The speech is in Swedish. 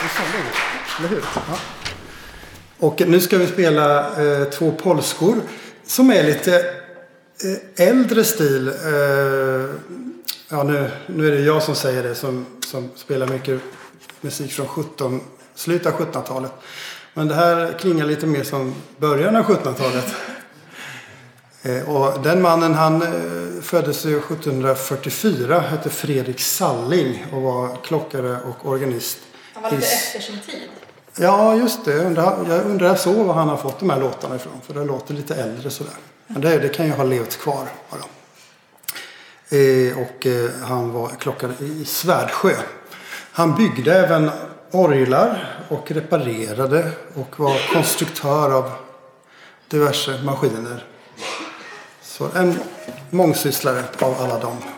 Eller hur? Ja. Och nu ska vi spela 2 polskor som är lite äldre stil. Ja, nu är det jag som säger det som spelar mycket musik från slutet av 1700-talet. Men det här klingar lite mer som början av 1700-talet. Och den mannen, han föddes 1744, hette Fredrik Salling och var klockare och organist. Han var lite efter sin tid. Ja, just det. Jag undrar så var han har fått de här låtarna ifrån. För det låter lite äldre sådär. Men det kan ju ha levt kvar bara. Och han var klockare i Svärdsjö. Han byggde även orglar och reparerade och var konstruktör av diverse maskiner. Så en mångsysslare av alla dem.